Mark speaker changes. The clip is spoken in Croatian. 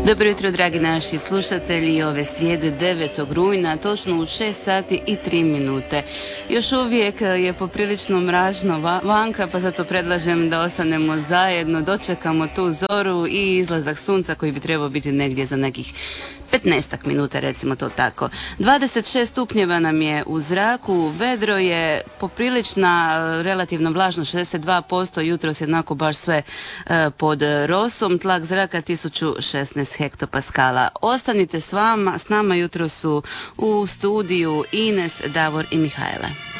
Speaker 1: Dobro jutro, dragi naši slušatelji, ove srijede 9. rujna, točno u 6 sati i 3 minute. Još uvijek je poprilično mračno vanka, pa zato predlažem da ostanemo zajedno, dočekamo tu zoru i izlazak sunca koji bi trebao biti negdje za nekih 15 minuta, recimo to tako. 26 stupnjeva nam je u zraku, vedro je poprilična, relativno vlažno 62%, jutros jednako baš sve pod rosom, tlak zraka 1016 hektopaskala. Ostanite s nama jutros su u studiju Ines, Davor i Mihajla.